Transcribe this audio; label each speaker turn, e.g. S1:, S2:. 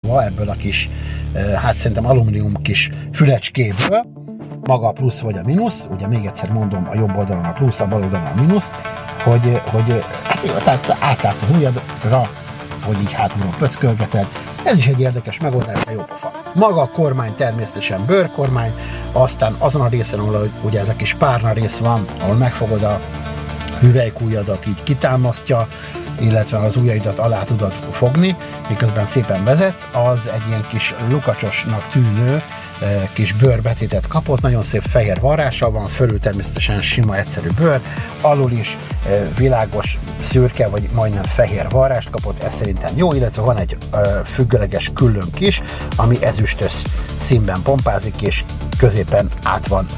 S1: darabba ebből a kis, hát szerintem alumínium kis fülecskéből, maga a plusz vagy a mínusz, ugye még egyszer mondom, a jobb oldalon a plusz, a bal oldalon a mínusz, hogy hát tehát átlátsz az ujjadra, hogy így hátulról pöckölgeted. Ez is egy érdekes megoldás, de jó pofa. Maga a kormány természetesen bőrkormány, aztán azon a részen, ahol ugye ez a kis párna rész van, ahol megfogod a hüvelykujjadat, így kitámasztja, illetve az ujjaidat alá tudod fogni, miközben szépen vezetsz, az egy ilyen kis lukacsosnak tűnő kis bőrbetétet kapott, nagyon szép fehér varrása van, fölül természetesen sima, egyszerű bőr, alul is világos, szürke, vagy majdnem fehér varrást kapott, ez szerintem jó, illetve van egy függőleges küllőnk is, ami ezüstös színben pompázik, és középen át van